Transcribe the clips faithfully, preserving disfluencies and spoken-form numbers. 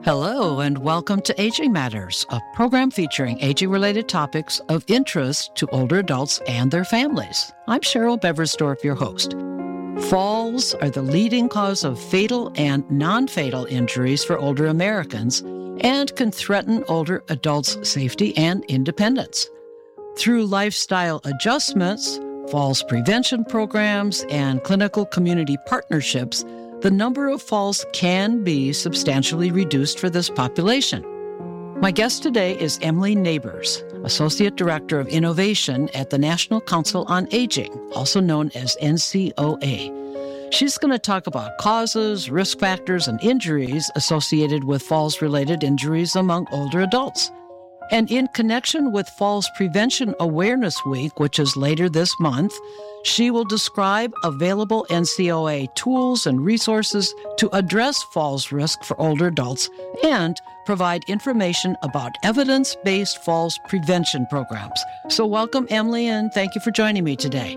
Hello, and welcome to Aging Matters, a program featuring aging-related topics of interest to older adults and their families. I'm Cheryl Beversdorf, your host. Falls are the leading cause of fatal and non-fatal injuries for older Americans and can threaten older adults' safety and independence. Through lifestyle adjustments, falls prevention programs, and clinical community partnerships, the number of falls can be substantially reduced for this population. My guest today is Emily Neighbors, Associate Director of Innovation at the National Council on Aging, also known as N C O A. She's going to talk about causes, risk factors, and injuries associated with falls-related injuries among older adults. And in connection with Falls Prevention Awareness Week, which is later this month, she will describe available N C O A tools and resources to address falls risk for older adults and provide information about evidence-based falls prevention programs. So welcome, Emily, and thank you for joining me today.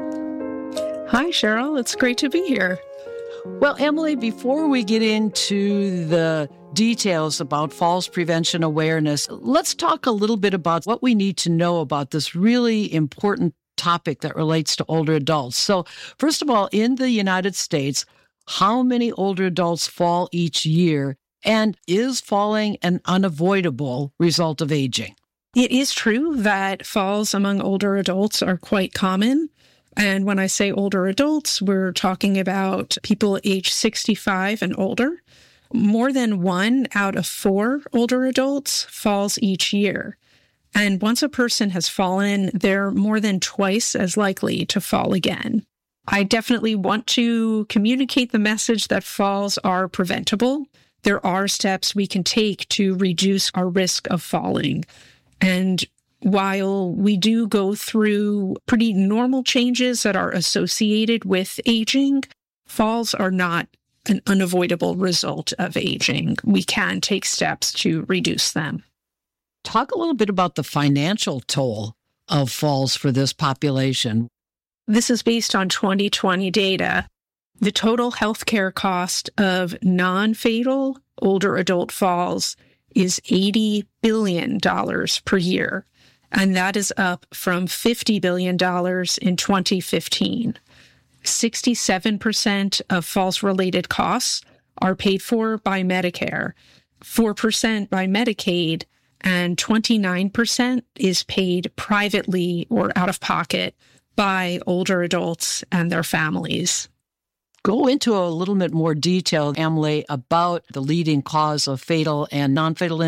Hi, Cheryl. It's great to be here. Well, Emily, before we get into the details about falls prevention awareness, let's talk a little bit about what we need to know about this really important topic that relates to older adults. So, first of all, in the United States, how many older adults fall each year, and is falling an unavoidable result of aging? It is true that falls among older adults are quite common. And when I say older adults, we're talking about people age sixty-five and older. More than one out of four older adults falls each year. And once a person has fallen, they're more than twice as likely to fall again. I definitely want to communicate the message that falls are preventable. There are steps we can take to reduce our risk of falling. And while we do go through pretty normal changes that are associated with aging, falls are not an unavoidable result of aging. We can take steps to reduce them. Talk a little bit about the financial toll of falls for this population. This is based on twenty twenty data. The total healthcare cost of non-fatal older adult falls is eighty billion dollars per year, and that is up from fifty billion dollars in twenty fifteen. sixty-seven percent of falls-related costs are paid for by Medicare, four percent by Medicaid, and twenty-nine percent is paid privately or out of pocket by older adults and their families. Go into a little bit more detail, Emily, about the leading cause of fatal and non-fatal